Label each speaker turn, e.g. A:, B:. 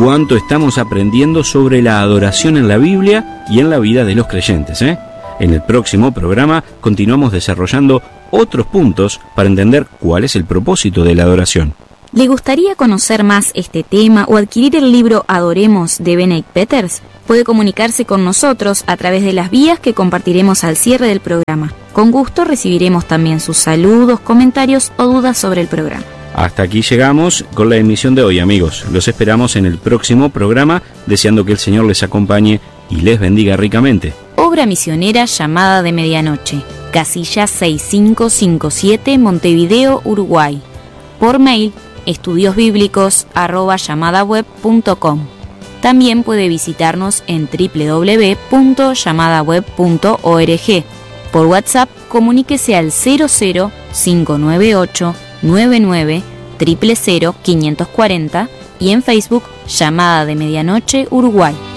A: cuánto estamos aprendiendo sobre la adoración en la Biblia y en la vida de los creyentes, ¿eh? En el próximo programa continuamos desarrollando otros puntos para entender cuál es el propósito de la adoración.
B: ¿Le gustaría conocer más este tema o adquirir el libro Adoremos de Benedict Peters? Puede comunicarse con nosotros a través de las vías que compartiremos al cierre del programa. Con gusto recibiremos también sus saludos, comentarios o dudas sobre el programa.
A: Hasta aquí llegamos con la emisión de hoy, amigos. Los esperamos en el próximo programa, deseando que el Señor les acompañe y les bendiga ricamente.
B: Obra misionera Llamada de Medianoche, casilla 6557, Montevideo, Uruguay. Por mail, estudiosbiblicos@llamadaweb.com. También puede visitarnos en www.llamadaweb.org. Por WhatsApp, comuníquese al 00598 99 000 540 y en Facebook, Llamada de Medianoche, Uruguay.